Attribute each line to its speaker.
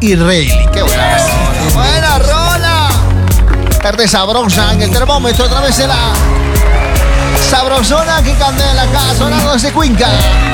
Speaker 1: y Rayleigh. Qué buena rola. Buena rola. Tarde sabrosa en el termómetro otra vez en la sabrosona que candela acá sonando desde Cuenca.